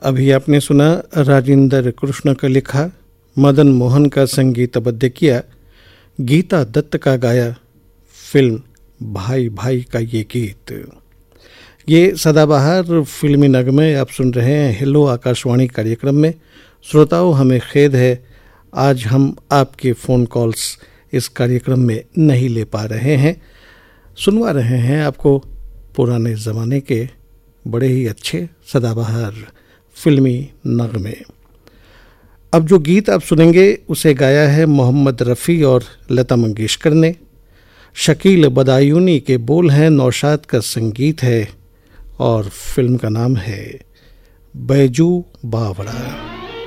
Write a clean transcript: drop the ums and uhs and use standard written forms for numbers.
अभी आपने सुना राजेंद्र कृष्ण का लिखा, मदन मोहन का संगीतबद्ध किया, गीता दत्त का गाया फिल्म भाई भाई का ये गीत। ये सदाबहार फिल्मी नगमे आप सुन रहे हैं हेलो आकाशवाणी कार्यक्रम में। श्रोताओं, हमें खेद है आज हम आपके फ़ोन कॉल्स इस कार्यक्रम में नहीं ले पा रहे हैं। सुनवा रहे हैं आपको पुराने ज़माने के बड़े ही अच्छे सदाबहार फिल्मी नगमे। अब जो गीत आप सुनेंगे उसे गाया है मोहम्मद रफ़ी और लता मंगेशकर ने। शकील बदायूनी के बोल हैं, नौशाद का संगीत है और फिल्म का नाम है बैजू बावड़ा।